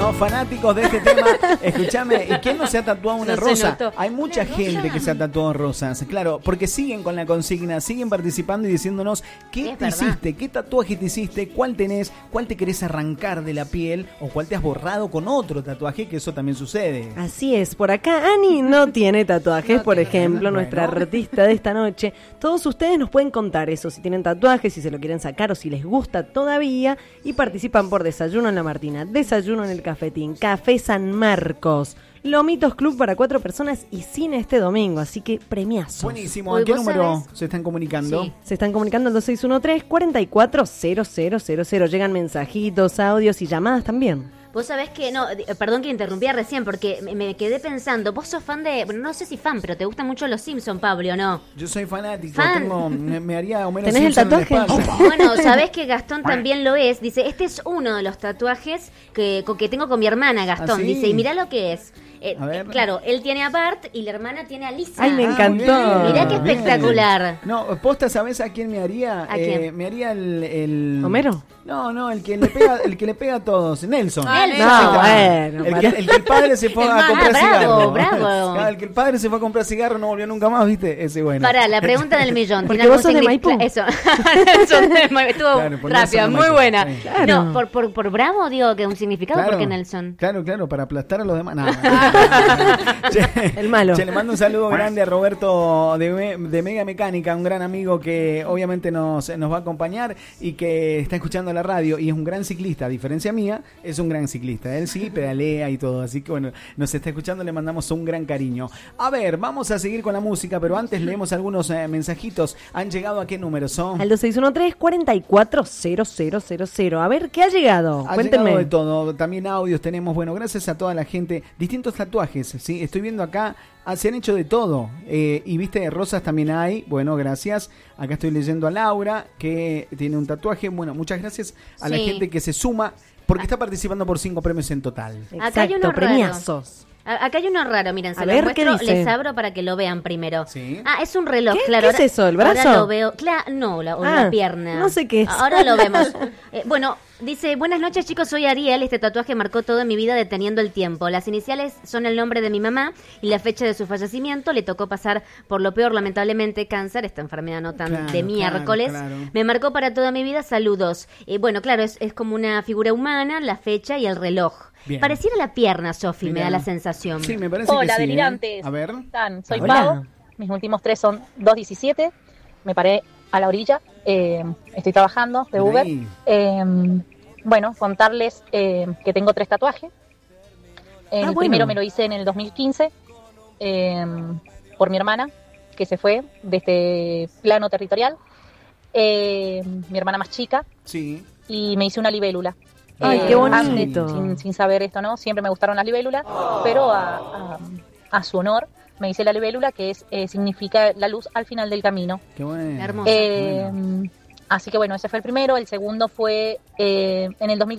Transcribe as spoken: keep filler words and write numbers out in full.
somos fanáticos de este tema. Escúchame, ¿y quién no se ha tatuado una No rosa? notó. Hay mucha Una gente rosa. que se ha tatuado rosas, claro, porque siguen con la consigna, siguen participando y diciéndonos qué Es te verdad. hiciste, qué tatuaje te hiciste, cuál tenés, cuál te querés arrancar de la piel o cuál te has borrado con otro tatuaje, que eso también sucede. Así es, por acá Ani no tiene tatuajes, No por tiene. ejemplo, Bueno. nuestra artista de esta noche. Todos ustedes nos pueden contar eso, si tienen tatuajes, si se lo quieren sacar o si les gusta todavía, y participan por Desayuno en la Martina, Desayuno en el Cafetín, Café San Marcos, Lomitos Club para cuatro personas y cine este domingo, así que premiazos. Buenísimo, Uy, ¿a qué ¿vos número sabés? se están comunicando? Sí. Se están comunicando al dos seis uno tres, cuatro cuatro cero cero cero cero. Llegan mensajitos, audios y llamadas también. Vos sabés que, no, eh, perdón que interrumpía recién, porque me, me quedé pensando, vos sos fan de, bueno, no sé si fan, pero te gustan mucho los Simpsons, Pablo, ¿o no? Yo soy fanático, Fan. tengo, me, me haría Homero ¿Tenés el Simpson en la tatuaje? espalda. Bueno, sabés que Gastón también lo es. Dice, este es uno de los tatuajes que, co- que tengo con mi hermana, Gastón. ¿Ah, sí? Dice, y mirá lo que es. Eh, A ver. eh, claro, él tiene a Bart y la hermana tiene a Lisa. Ay, me Ah, encantó. muy bien, Mirá qué bien. espectacular. No, posta, ¿sabés a quién me haría? ¿A quién? Eh, me haría el, el... ¿Homero? No, no, el que le pega, el que le pega a todos, Nelson. Ah, No, Nelson. bueno, El para- que, el que el padre se fue El a más- comprar ah, bravo, cigarro. bravo. Claro, el que el padre se fue a comprar cigarro no volvió nunca más, ¿viste? Ese bueno. Pará, la pregunta del millón. Porque ¿tiene vos algún sos de signi- Maipú. Eso. Eso de Maipú. Estuvo Claro, por rápida, Nelson de muy Maipú. buena. Sí. Claro. No, por, por, por bravo digo que un significado, Claro, porque Nelson. Claro, claro, para aplastar a los demás. No, no. Che, El malo. che, le mando un saludo grande a Roberto de, Me- de Mega Mecánica, un gran amigo que obviamente nos, nos va a acompañar y que está escuchando la radio y es un gran ciclista, a diferencia mía, es un gran ciclista. Él sí pedalea y todo, así que bueno, nos está escuchando, le mandamos un gran cariño. A ver, vamos a seguir con la música, pero antes leemos algunos eh, mensajitos. ¿Han llegado a qué número son? Al dos seis uno tres, cuatro cuatro cero cero cero cero. A ver, ¿qué ha llegado? Ha Cuéntenme. llegado de todo, también audios tenemos, bueno, gracias a toda la gente, distintos tatuajes, ¿sí? Estoy viendo acá, ah, se han hecho de todo, eh, y viste, rosas también hay, bueno, gracias, acá estoy leyendo a Laura, que tiene un tatuaje, bueno, muchas gracias a la Sí. gente que se suma, porque está participando por cinco premios en total. Acá hay Exacto, uno raro. premiazos. A- Acá hay uno raro, miren, se A los ver, ¿qué muestro, dice? les abro para que lo vean primero. Sí. Ah, es un reloj, ¿Qué? claro. ¿Qué ahora- es eso, el brazo? Ahora lo veo, claro, no, la, o Ah, la pierna. no sé qué es. Ahora lo vemos. Eh, bueno, dice, buenas noches chicos, soy Ariel, este tatuaje marcó toda mi vida deteniendo el tiempo. Las iniciales son el nombre de mi mamá y la fecha de su fallecimiento. Le tocó pasar por lo peor, lamentablemente, cáncer, esta enfermedad no tan Claro, de miércoles. claro, claro. Me marcó para toda mi vida, saludos. Eh, bueno, claro, es, es como una figura humana, la fecha y el reloj. Bien. Pareciera la pierna, Sofi, me Mirá. da la sensación. Sí, me parece Hola, que sí, ¿eh? delirantes. A ver. ¿Cómo están? Soy Hola. Pau. Mis últimos tres son dos diecisiete. Me paré a la orilla. eh, estoy trabajando de Mirá Uber. ahí. Eh, bueno, contarles eh, que tengo tres tatuajes. El Ah, bueno. primero me lo hice en el dos mil quince eh, por mi hermana, que se fue de este plano territorial. Eh, mi hermana más chica. Sí. Y me hice una libélula. Ay, Eh, qué bonito. antes, sin, sin saber esto, ¿no? Siempre me gustaron las libélulas, pero a, a- a su honor me hice la libélula, que es eh, significa la luz al final del camino. Qué bueno. Hermoso. Eh, Bueno. Así que bueno, ese fue el primero. El segundo fue eh, en el dos mil